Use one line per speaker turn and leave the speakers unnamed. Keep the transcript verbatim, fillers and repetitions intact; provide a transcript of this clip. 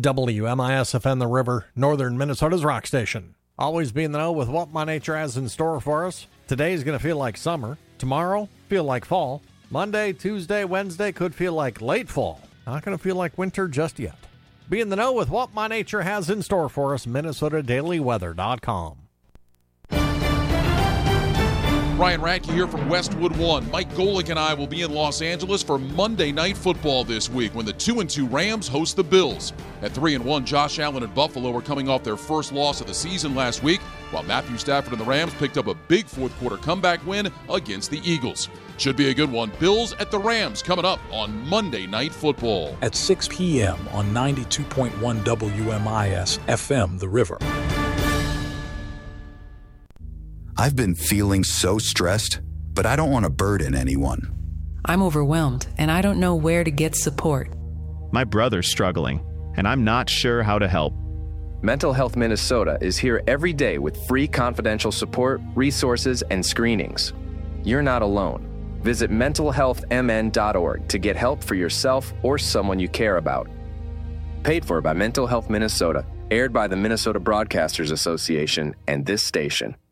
W M I S F M The River, northern Minnesota's rock station. Always be in the know with what my nature has in store for us. Today's going to feel like summer. Tomorrow, feel like fall. Monday, Tuesday, Wednesday could feel like late fall. Not going to feel like winter just yet. Be in the know with what my nature has in store for us, Minnesota Daily Weather dot com.
Ryan Radke here from Westwood One. Mike Golick and I will be in Los Angeles for Monday Night Football this week when the two and two Rams host the Bills. At three and one, Josh Allen and Buffalo are coming off their first loss of the season last week, while Matthew Stafford and the Rams picked up a big fourth quarter comeback win against the Eagles. Should be a good one. Bills at the Rams coming up on Monday Night Football.
At six p.m. on ninety-two point one W M I S F M The River.
I've been feeling so stressed, but I don't want to burden anyone.
I'm overwhelmed, and I don't know where to get support.
My brother's struggling, and I'm not sure how to help.
Mental Health Minnesota is here every day with free confidential support, resources, and screenings. You're not alone. Visit mental health m n dot org to get help for yourself or someone you care about. Paid for by Mental Health Minnesota, aired by the Minnesota Broadcasters Association and this station.